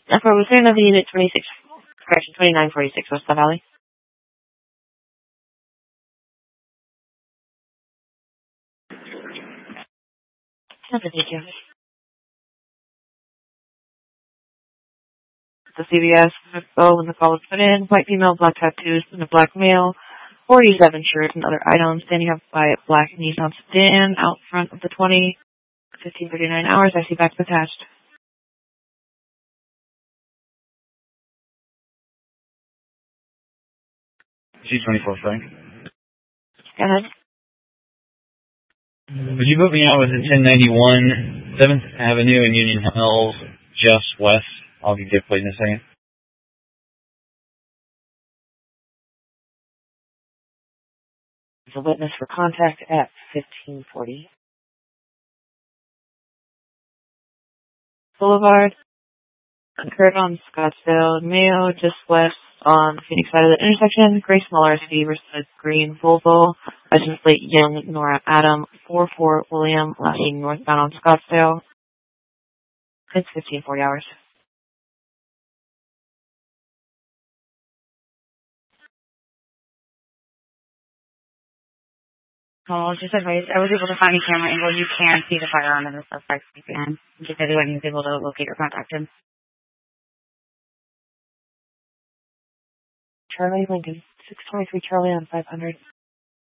For return of the unit 2946 West Love Valley. Thank you. The CVS, when the call was put in, white female, black tattoos, and a black male, 47 shirts and other items, standing up by a black Nissan sedan out front of the 15:39 hours. I see back attached. C-24 Frank. Go ahead. Would you put me out with the 1091 7th Avenue in Union Hills, just west? I'll give you a plate in a second. There's a witness for contact at 1540. Boulevard. Occurred on Scottsdale, Mayo, just west on the Phoenix side of the intersection. Gray small RSV versus green Volvo. License plate Young Nora Adam 44 William, last seen northbound on Scottsdale. It's 1540 hours. Oh, just advice. I was able to find a camera angle. You can see the firearm in the suspect's hand. Just anyone who's able to locate or contact him. Charlie Lincoln, 623 Charlie on 500.